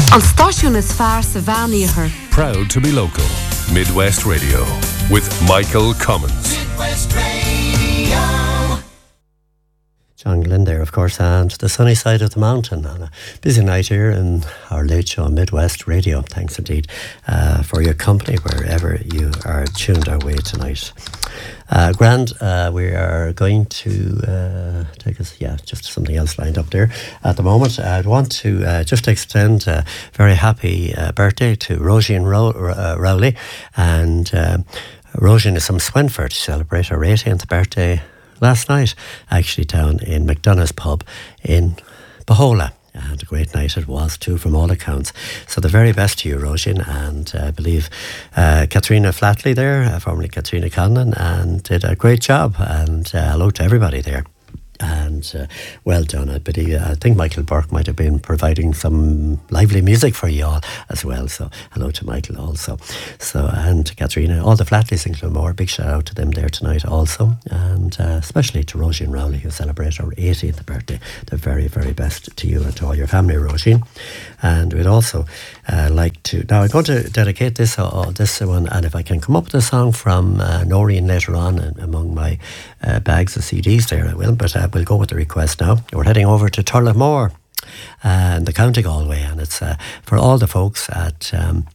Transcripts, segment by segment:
An stáisiún is fearr sa bheaníochar. Proud to be local. Midwest Radio with Michael Cummins. Midwest Radio. John Glenn there, of course, and the sunny side of the mountain. And a busy night here in our late show on Midwest Radio. Thanks indeed for your company wherever you are tuned our way tonight. Grand, we are going to take us, just something else lined up there at the moment. I'd want to just extend a very happy birthday to Roisin Rowley. And Roisin is from Swinford to celebrate her 18th birthday last night, actually down in McDonough's pub in Bohola. And a great night it was too, from all accounts. So the very best to you, Roisin, and I believe Katrina Flatley there, formerly Katrina Conlon, and did a great job. And hello to everybody there. And well done. I think Michael Burke might have been providing some lively music for you all as well. So hello to Michael also. And to Katrina, all the Flatleys in Clonmore, big shout out to them there tonight also. And especially to Roisin Rowley, who celebrates her 18th birthday. The very, very best to you and to all your family, Roisin. And we'd also like to... Now, I'm going to dedicate this one, and if I can come up with a song from Noreen later on among my bags of CDs there, I will. But we'll go with the request now. We're heading over to Turlough and the County Galway, and it's for all the folks at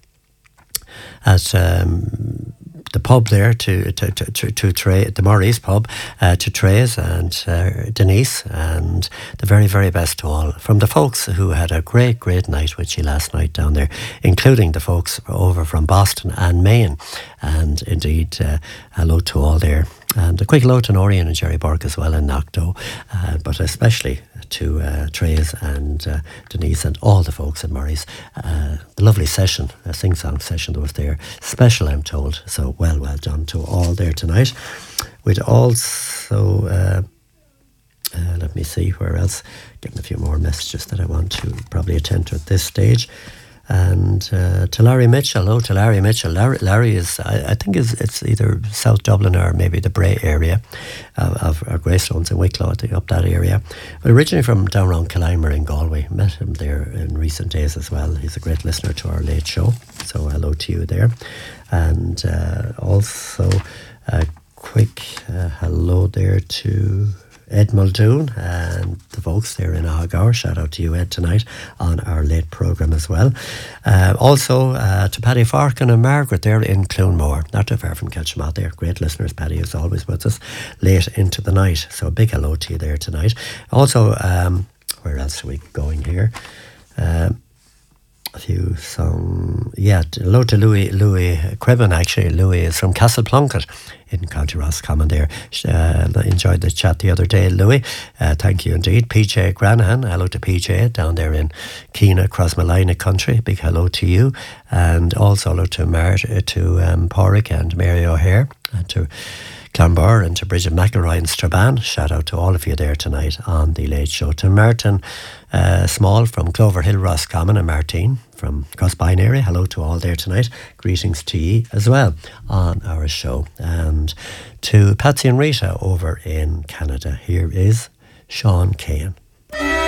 the pub there to the Maurice pub, to Trace and Denise, and the very, very best to all from the folks who had a great, great night with you last night down there, including the folks over from Boston and Maine. And indeed, hello to all there. And a quick hello to Noreen and Jerry Burke as well in Knockdoe, but especially to Trace and Denise and all the folks at Murray's. The lovely session, a sing-song session that was there. Special, I'm told. So well done to all there tonight. We'd also... let me see where else. Getting a few more messages that I want to probably attend to at this stage. And to Larry Mitchell, hello to Larry Mitchell. Larry is, I think it's either South Dublin or maybe the Bray area of our Greystones in Wicklow, I think, up that area. But originally from down around Killimer in Galway. Met him there in recent days as well. He's a great listener to our late show. So hello to you there. And also a quick hello there to Ed Muldoon and the folks there in Ahaggar. Shout out to you, Ed, tonight on our late programme as well. Also to Paddy Farkin and Margaret there in Clonmore, not too far from Kelchmont there. Great listeners. Paddy is always with us late into the night. So a big hello to you there tonight. Also, where else are we going here? A few songs. Hello to Louis Cribben, actually. Louis is from Castle Plunkett in County Roscommon there. Enjoyed the chat the other day, Louis. Thank you indeed. PJ Granahan, hello to PJ down there in Keena, Crossmalina country. Big hello to you. And also hello to Porrick and Mary O'Hare, and to Clonbar and to Bridget McElroy and Strabane. Shout out to all of you there tonight on the late show. To Martin Small from Clover Hill, Roscommon, and Martine from Crossbine area. Hello to all there tonight. Greetings to ye as well on our show. And to Patsy and Rita over in Canada, here is Sean Cahan.